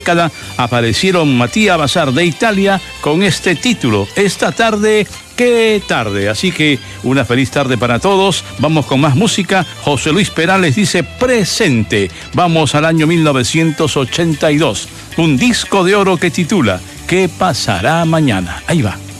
aparecieron Matías Bazar de Italia con este título, Esta tarde, qué tarde. Así que una feliz tarde para todos. Vamos con más música. José Luis Perales dice presente. Vamos al año 1982. Un disco de oro que titula ¿Qué pasará mañana? Ahí va.